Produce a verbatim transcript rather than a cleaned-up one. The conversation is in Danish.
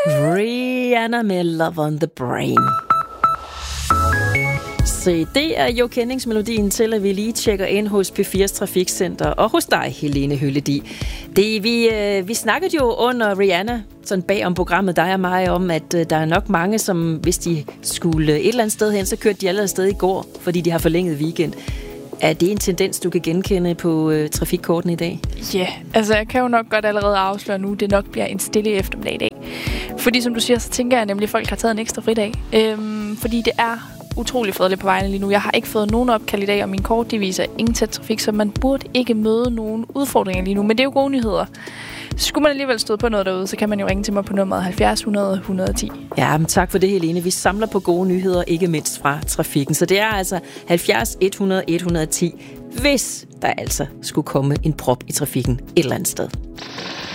Rihanna med Love on the Brain. Så det er jo kendingsmelodien til, at vi lige tjekker ind hos P fire's Trafikcenter og hos dig, Helene Hølledi. Det, vi, øh, vi snakkede jo under Rihanna, sådan bag om programmet, dig og mig, om, at øh, der er nok mange, som hvis de skulle et eller andet sted hen, så kørte de allerede sted i går, fordi de har forlænget weekend. Er det en tendens, du kan genkende på øh, trafikkorten i dag? Ja, yeah. altså jeg kan jo nok godt allerede afsløre nu, det nok bliver en stille eftermiddag i dag. Fordi som du siger, så tænker jeg nemlig, at folk har taget en ekstra fridag. Øhm, fordi det er utrolig fredeligt på vejene lige nu. Jeg har ikke fået nogen opkald i dag, og min kort de viser ingen tæt trafik, så man burde ikke møde nogen udfordringer lige nu. Men det er jo gode nyheder. Skulle man alligevel stå på noget derude, så kan man jo ringe til mig på nummeret halvfjerds hundrede et hundrede og ti. Ja, men tak for det, Helene. Vi samler på gode nyheder, ikke mindst fra trafikken. Så det er altså halvfjerds et hundrede et hundrede og ti, hvis der altså skulle komme en prop i trafikken et eller andet sted.